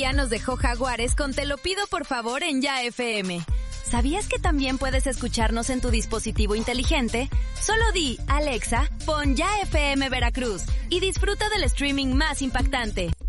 Ya nos dejó Jaguares con Te lo pido por favor en Ya FM. ¿Sabías que también puedes escucharnos en tu dispositivo inteligente? Solo di, Alexa, pon Ya FM Veracruz y disfruta del streaming más impactante.